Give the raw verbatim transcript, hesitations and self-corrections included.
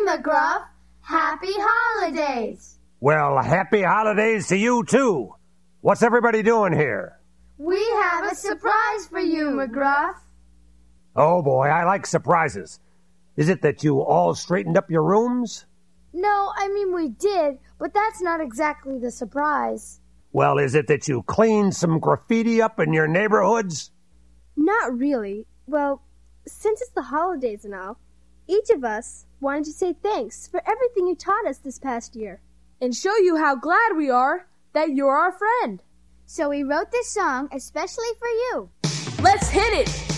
McGruff. Happy holidays. Well, happy holidays to you, too. What's everybody doing here? We have a surprise for you, McGruff. Oh, boy, I like surprises. Is it that you all straightened up your rooms? No, I mean we did, but that's not exactly the surprise. Well, is it that you cleaned some graffiti up in your neighborhoods? Not really. Well, since it's the holidays and all, each of us wanted to say thanks for everything you taught us this past year. And show you how glad we are that you're our friend. So we wrote this song especially for you. Let's hit it!